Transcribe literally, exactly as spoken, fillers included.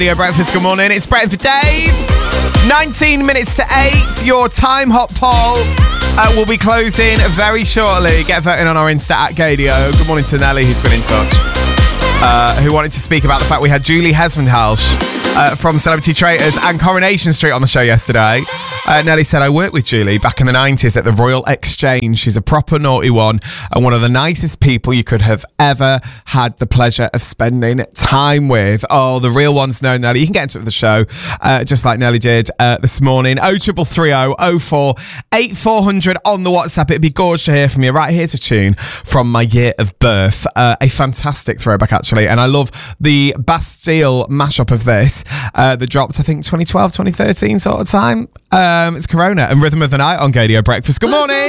Radio Breakfast, good morning. It's Brett for Dave. nineteen minutes to eight. Your time hop poll uh, will be closing very shortly. Get voting on our Insta at Gadio. Good morning to Nelly, who's been in touch. Uh, who wanted to speak about the fact we had Julie Hesmondhalgh uh, from Celebrity Traitors and Coronation Street on the show yesterday. Uh, Nelly said, I worked with Julie back in the nineties at the Royal Exchange. She's a proper naughty one and one of the nicest people you could have ever had the pleasure of spending time with. Oh, the real ones know Nelly. You can get into the show uh, just like Nelly did uh, this morning. oh triple three oh oh four eight four hundred on the WhatsApp. It'd be gorgeous to hear from you. Right, here's a tune from my year of birth. Uh, a fantastic throwback, actually. And I love the Bastille mashup of this uh, that dropped, I think, twenty twelve, twenty thirteen sort of time. Um, it's Corona and Rhythm of the Night on Gadio Breakfast. Good morning.